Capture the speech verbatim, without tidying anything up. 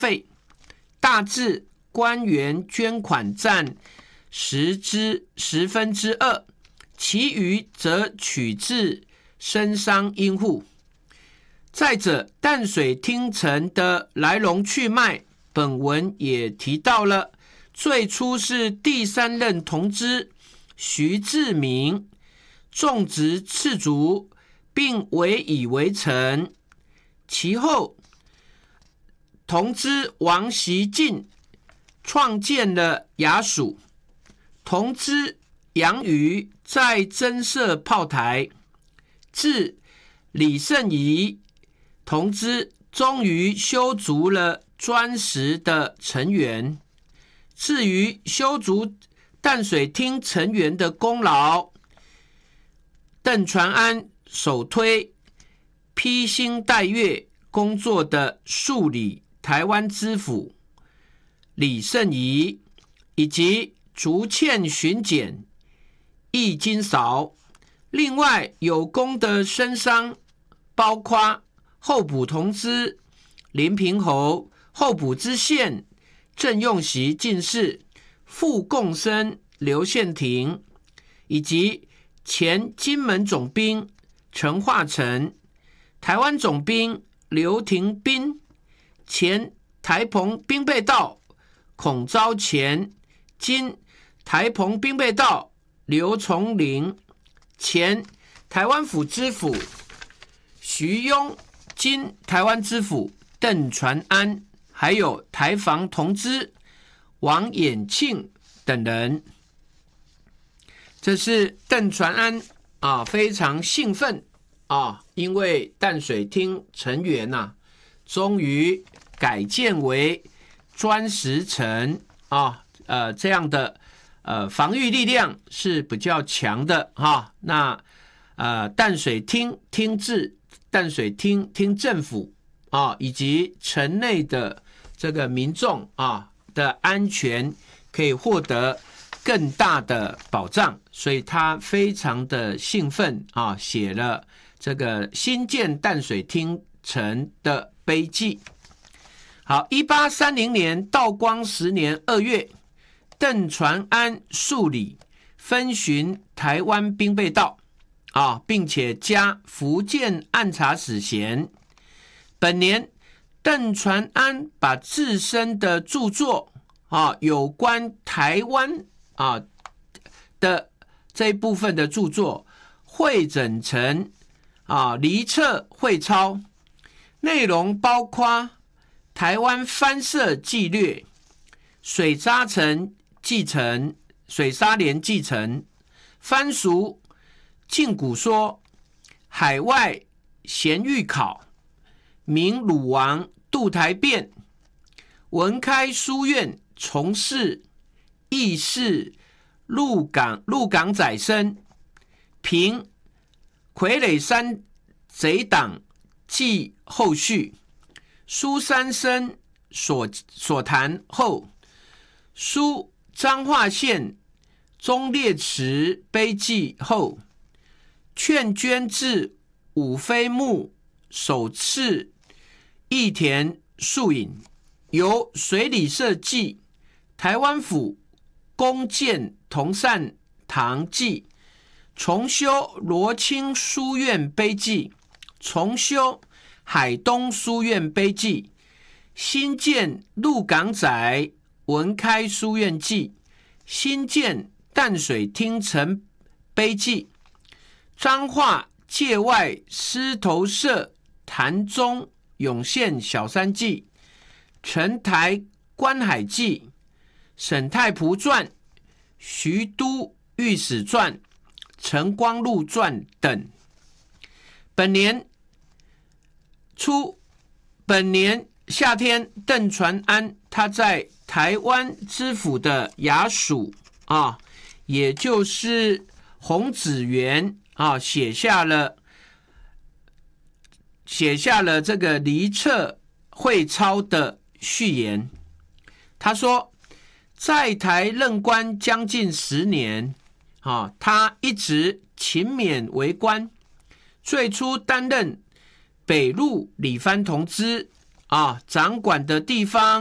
费，大致官员捐款占十之十分之二，其余则取自生商应户。再者，淡水厅城的来龙去脉，本文也提到了，最初是第三任同知徐志明种植赤竹，并委以为臣，其后同知王习进创建了衙署，同知杨瑜在增设炮台，至李圣仪同知终于修筑了砖石的城垣。至于修筑淡水厅城垣的功劳，邓传安首推披星戴月工作的数理台湾知府李圣仪，以及竹堑巡检易金韶。另外有功的生商包括候补同知林平侯、候补知县郑用锡进士、副贡生刘宪廷，以及前金门总兵陈化成、台湾总兵刘廷彬、前台澎兵备道孔昭乾、今台澎兵备道刘崇林、前台湾府知府徐庸、今台湾知府邓传安，还有台防同知王衍庆等人。这是邓传安啊，非常兴奋啊，因为淡水厅城垣呐，终于改建为砖石城啊，呃，这样的呃防御力量是比较强的哈、啊。那呃淡水厅厅治、淡水厅厅政府啊，以及城内的这个民众啊的安全可以获得更大的保障，所以他非常的兴奋啊，写了这个新建淡水厅城的碑记。好，一八三零年道光十年二月，邓传安数理分巡台湾兵备道啊，并且加福建按察使衔。本年，邓传安把自身的著作啊，有关台湾啊的这一部分的著作汇整成啊离册汇抄，内容包括台湾藩社纪略、水沙城继承、水沙连继承、藩俗、晋古说、海外咸裕考、明鲁王渡台变、文开书院从事、议事、鹿港鹿港宰生、评傀儡山贼党记后续、苏三生所所谈后、书彰化县忠烈祠碑记后、劝捐至五妃墓首次义田树影，由水里社记、台湾府弓箭同善堂记，重修罗清书院碑记，重修海东书院碑记，新建鹿港仔文开书院记，新建淡水厅城碑记，彰化界外狮头社潭中涌现小山记，陈台观海记，沈太仆传、徐都御史传、陈光禄传等。本年初，本年夏天，邓传安他在台湾知府的衙署啊，也就是洪子园啊，写下了写下了这个离册汇抄的序言。他说，在台任官将近十年啊，他一直勤勉为官，最初担任北路理藩同知啊掌管的地方。